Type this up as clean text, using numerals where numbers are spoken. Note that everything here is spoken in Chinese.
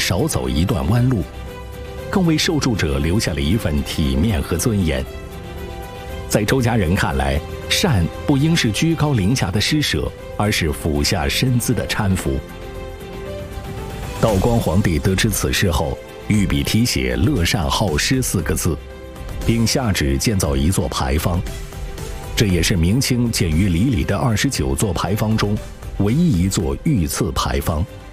少走一段弯路，更为受助者留下了一份体面和尊严。在周家人看来，善不应是居高临下的施舍，而是俯下身姿的搀扶。道光皇帝得知此事后，御笔题写“乐善好施”4个字，并下旨建造一座牌坊。这也是明清建于里里的29座牌坊中唯一一座御赐牌坊。